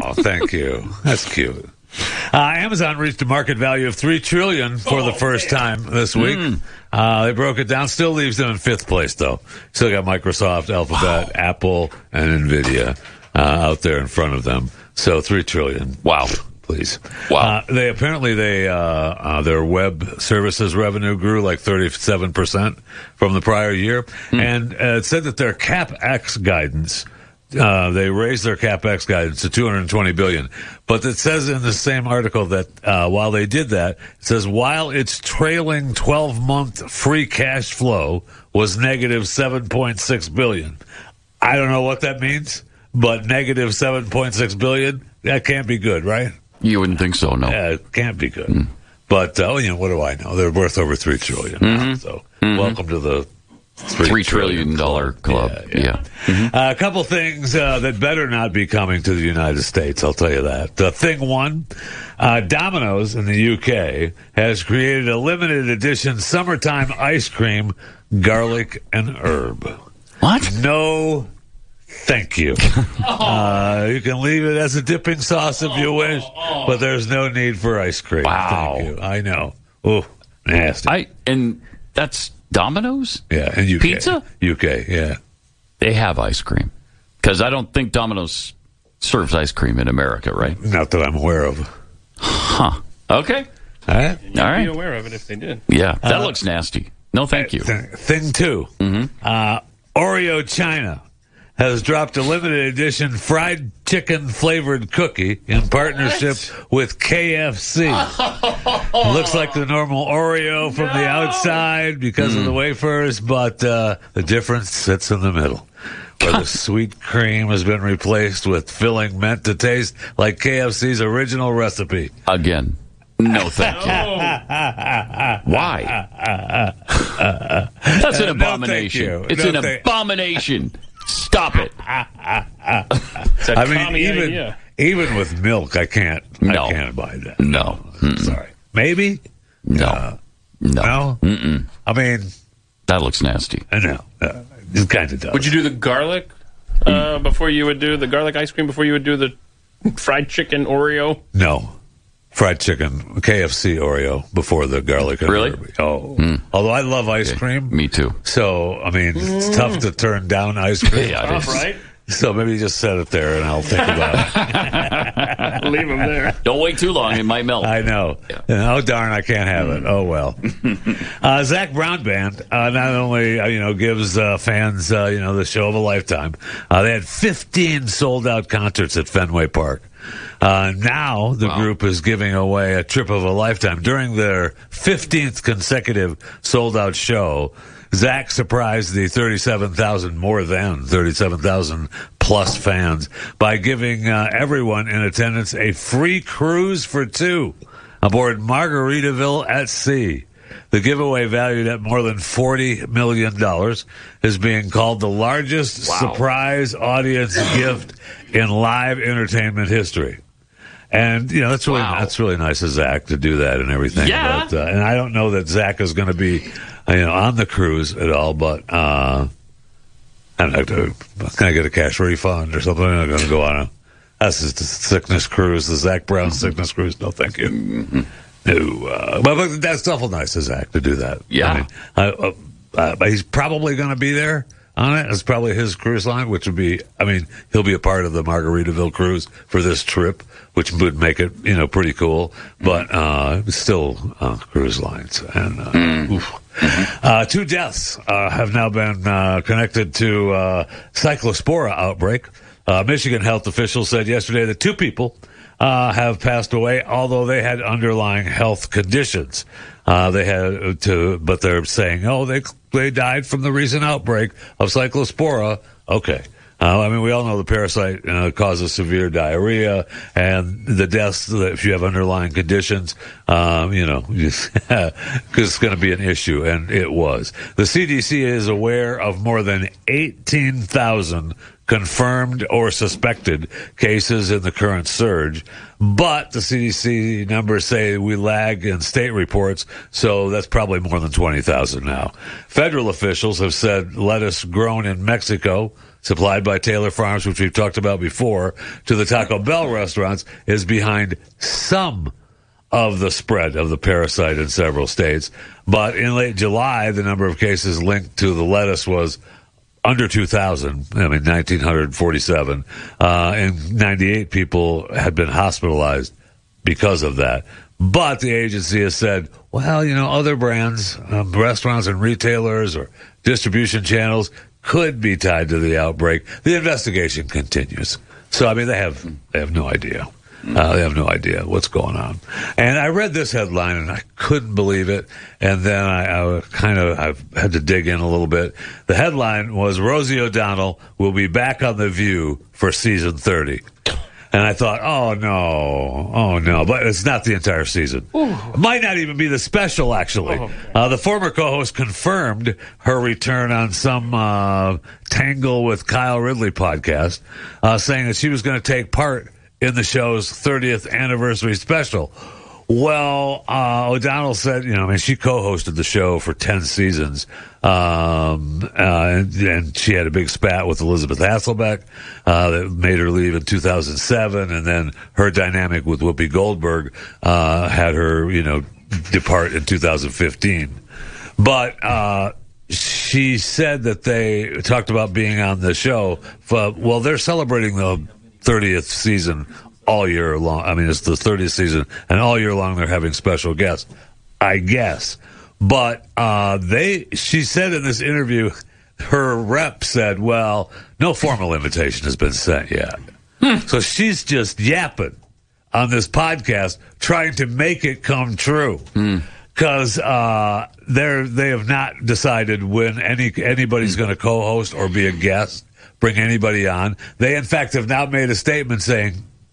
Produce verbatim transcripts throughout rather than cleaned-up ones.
Oh, thank you. That's cute. Uh, Amazon reached a market value of three trillion dollars for oh, the first man. time this week. Mm. Uh, they broke it down. Still leaves them in fifth place, though. Still got Microsoft, Alphabet, wow. Apple, and Nvidia uh, out there in front of them. So three trillion dollars. Wow. Please. Wow. Uh, they apparently they uh, uh, their web services revenue grew like thirty-seven percent from the prior year, mm. and uh, it said that their CapEx guidance. Uh, they raised their CapEx guidance to two hundred twenty billion dollars. But it says in the same article that uh, while they did that, it says while its trailing twelve-month free cash flow was negative seven point six billion dollars. I don't know what that means, but negative seven point six billion dollars, that can't be good, right? You wouldn't think so, no. Yeah, it can't be good. Mm. But, uh, you know, what do I know? They're worth over three trillion dollars mm-hmm. now, so mm-hmm. welcome to the Three, Three trillion dollar club. club. Yeah. yeah. yeah. Mm-hmm. Uh, a couple things uh, that better not be coming to the United States. I'll tell you that. Uh, thing one, uh, Domino's in the U K has created a limited edition summertime ice cream, garlic and herb. What? No, thank you. uh, you can leave it as a dipping sauce if you wish, but there's no need for ice cream. Wow. Thank you. I know. Oh, nasty. I and that's. Domino's? Yeah, and U K. Pizza? U K, yeah. They have ice cream. Because I don't think Domino's serves ice cream in America, right? Not that I'm aware of. Huh. Okay. All right. You'd All right. be aware of it if they did. Yeah, that uh, looks nasty. No, thank you. Th- thing two. Mm-hmm. Uh, Oreo China has dropped a limited edition fried chicken flavored cookie in partnership what? with K F C. Looks like the normal Oreo from no. the outside because mm. of the wafers, but uh, the difference sits in the middle, where the sweet cream has been replaced with filling meant to taste like K F C's original recipe. Again. No, thank you. Why? That's an abomination. No, it's no, an th- abomination. Stop it. I mean, even idea. even with milk, I can't. No. I can't buy that. No. Mm-mm. Sorry. Maybe. No. Uh, no. No. Mm-mm. I mean, that looks nasty. I know. Uh, it kind of does. Would you do the garlic uh, before you would do the garlic ice cream before you would do the fried chicken Oreo? No. Fried chicken, K F C Oreo before the garlic and really? herb. Oh, mm. Although I love ice okay. cream. Me too. So I mean, it's mm. tough to turn down ice cream. Yeah, tough, right? So maybe just set it there, and I'll think about it. Leave them there. Don't wait too long; it might melt. I know. Yeah. Oh darn, I can't have it. Oh well. uh, Zac Brown Band uh, not only uh, you know gives uh, fans uh, you know the show of a lifetime. Uh, they had fifteen sold out concerts at Fenway Park. Uh, now the wow. group is giving away a trip of a lifetime. During their fifteenth consecutive sold-out show, Zach surprised the thirty-seven thousand, more than thirty-seven thousand plus fans by giving uh, everyone in attendance a free cruise for two aboard Margaritaville at Sea. The giveaway, valued at more than forty million dollars, is being called the largest wow. surprise audience gift in live entertainment history. And, you know, that's really wow. that's really nice of Zach to do that and everything. Yeah. But, uh, and I don't know that Zach is going to be, you know, on the cruise at all, but uh, I'm not going to get a cash refund or something. I'm going to go on a, that's just a sickness cruise, the Zac Brown sickness cruise. No, thank you. Mm-hmm. No. Uh, but, but that's awful nice of Zach to do that. Yeah. I mean, uh, uh, uh, but he's probably going to be there on it. It's probably his cruise line, which would be, I mean, he'll be a part of the Margaritaville cruise for this trip, which would make it, you know, pretty cool. But uh, still uh, cruise lines. And uh, mm. oof. uh, two deaths uh, have now been uh, connected to uh, cyclospora outbreak. Uh, Michigan health officials said yesterday that two people uh, have passed away, although they had underlying health conditions. Uh, they had to, but they're saying, oh, they they died from the recent outbreak of cyclospora. Okay. Uh, I mean, we all know the parasite uh, causes severe diarrhea, and the deaths, if you have underlying conditions, um, you know, because it's going to be an issue, and it was. The C D C is aware of more than eighteen thousand confirmed or suspected cases in the current surge, but the C D C numbers say we lag in state reports, so that's probably more than twenty thousand now. Federal officials have said lettuce grown in Mexico supplied by Taylor Farms, which we've talked about before, to the Taco Bell restaurants, is behind some of the spread of the parasite in several states. But in late July, the number of cases linked to the lettuce was under two thousand, I mean, one thousand nine hundred forty-seven, uh, and ninety-eight people had been hospitalized because of that. But the agency has said, well, you know, other brands, um, restaurants and retailers or distribution channels could be tied to the outbreak. The investigation continues. So, I mean, they have they have no idea. Uh, they have no idea what's going on. And I read this headline, and I couldn't believe it. And then I, I kind of I had to dig in a little bit. The headline was, Rosie O'Donnell will be back on The View for season thirty. And I thought, oh, no, oh, no. But it's not the entire season. Ooh. It might not even be the special, actually. Oh, uh, the former co-host confirmed her return on some uh, Tangle with Kyle Ridley podcast, uh, saying that she was going to take part in the show's thirtieth anniversary special. Well, uh, O'Donnell said, you know, I mean, she co-hosted the show for ten seasons, um, uh, and, and she had a big spat with Elizabeth Hasselbeck uh, that made her leave in two thousand seven, and then her dynamic with Whoopi Goldberg uh, had her, you know, depart in two thousand fifteen. But uh, she said that they talked about being on the show. For, well, they're celebrating the thirtieth season all year long. I mean, it's the thirtieth season, and all year long they're having special guests, I guess. But uh, they, she said in this interview, her rep said, well, no formal invitation has been sent yet. Hmm. So she's just yapping on this podcast, trying to make it come true. Because hmm. uh, they're they have not decided when any anybody's going to co-host or be a guest, bring anybody on. They, in fact, have now made a statement saying,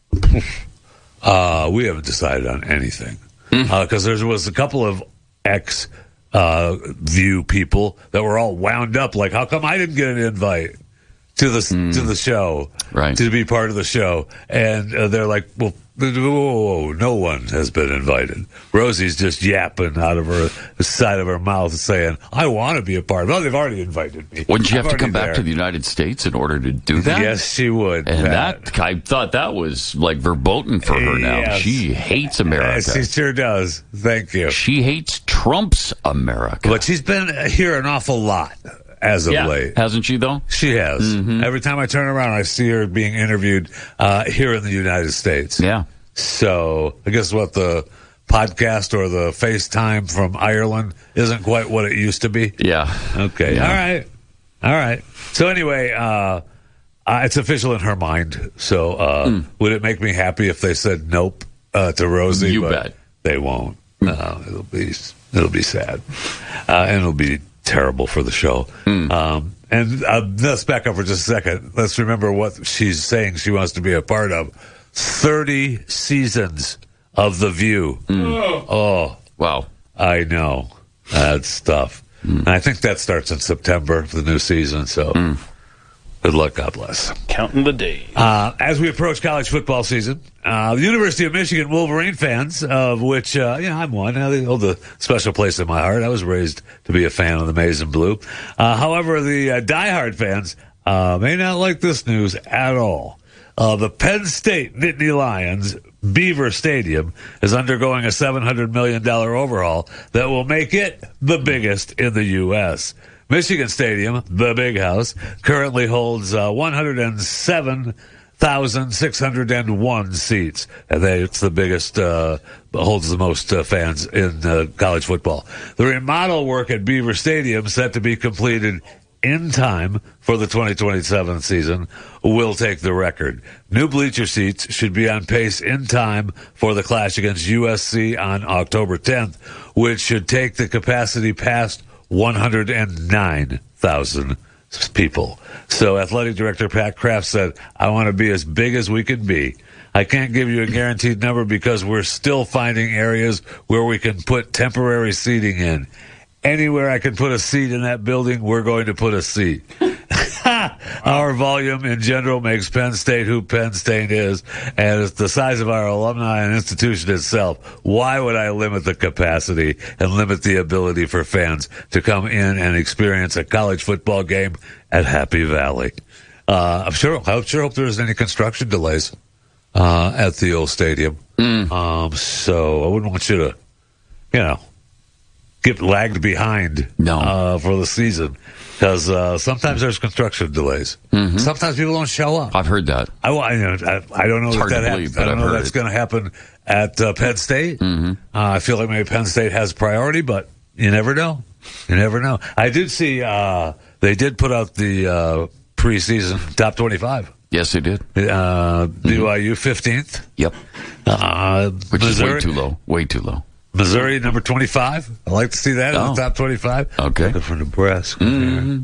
uh, we haven't decided on anything. Because uh, there was a couple of ex uh, View people that were all wound up, like, how come I didn't get an invite to the, mm. to the show, right. to be part of the show? And uh, they're like, well, whoa, whoa, whoa, no one has been invited. Rosie's just yapping out of her the side of her mouth saying, I want to be a part of it. Well, they've already invited me. Wouldn't you I'm have to come there. back to the United States in order to do that? Yes, she would. And Pat. that, I thought that was like verboten for her now. Yes. She hates America. Yes, she sure does. Thank you. She hates Trump's America. But she's been here an awful lot as of yeah. late. Hasn't she, though? She has. Mm-hmm. Every time I turn around, I see her being interviewed uh, here in the United States. Yeah. So I guess what the podcast or the FaceTime from Ireland isn't quite what it used to be. Yeah. Okay. Yeah. All right. All right. So anyway, uh, uh, it's official in her mind. So uh, mm. would it make me happy if they said nope uh, to Rosie? You but bet. They won't. No, uh, it'll be it'll be sad, uh, and it'll be terrible for the show. Mm. Um, and uh, let's back up for just a second. Let's remember what she's saying she wants to be a part of. thirty seasons of The View. Mm. Oh. Wow. I know. That's tough. Mm. And I think that starts in September, the new season, so mm. good luck, God bless. Counting the days. Uh, as we approach college football season, uh, the University of Michigan Wolverine fans, of which, uh, you know, I'm one. They hold a special place in my heart. I was raised to be a fan of the Maize and Blue. Uh, however, the uh, diehard fans uh, may not like this news at all. Uh, the Penn State Nittany Lions Beaver Stadium is undergoing a seven hundred million dollars overhaul that will make it the biggest in the U S Michigan Stadium, the Big House, currently holds uh, one hundred seven thousand six hundred one seats. And they, it's the biggest, uh, holds the most uh, fans in uh, college football. The remodel work at Beaver Stadium, set to be completed in time for the twenty twenty-seven season, will take the record. New bleacher seats should be on pace in time for the clash against U S C on October tenth, which should take the capacity past one hundred nine thousand people. So athletic director Pat Kraft said, I want to be as big as we can be. I can't give you a guaranteed number because we're still finding areas where we can put temporary seating in. Anywhere I can put a seat in that building, we're going to put a seat. Our volume in general makes Penn State who Penn State is, and it's the size of our alumni and institution itself. Why would I limit the capacity and limit the ability for fans to come in and experience a college football game at Happy Valley? Uh, I'm sure. I sure hope there isn't any construction delays uh, at the old stadium. Mm. Um, so I wouldn't want you to, you know, get lagged behind no. uh, for the season because uh, sometimes there's construction delays. Mm-hmm. Sometimes people don't show up. I've heard that. I, I, you know, I, I don't know it's if hard that to happens. believe, but I don't I've know if heard that's it. going to happen at uh, Penn State. Mm-hmm. Uh, I feel like maybe Penn State has priority, but you never know. You never know. I did see uh, they did put out the uh, preseason top twenty-five. Yes, they did. Uh, B Y U fifteenth. Yep. Uh, Which Missouri, is way too low. Way too low. Missouri, number twenty-five. I like to see that in Oh. the top twenty-five. Okay. Looking for Nebraska. Mm-hmm.